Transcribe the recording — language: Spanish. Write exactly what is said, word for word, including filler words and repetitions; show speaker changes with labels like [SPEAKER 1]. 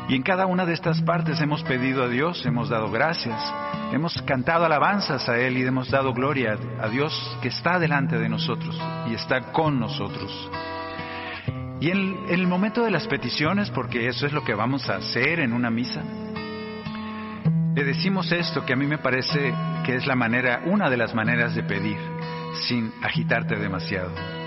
[SPEAKER 1] Y en cada una de estas partes hemos pedido a Dios, hemos dado gracias, hemos cantado alabanzas a Él y hemos dado gloria a Dios que está delante de nosotros y está con nosotros. Y en, en el momento de las peticiones, porque eso es lo que vamos a hacer en una misa, le decimos esto que a mí me parece que es la manera, una de las maneras de pedir, sin agitarte demasiado.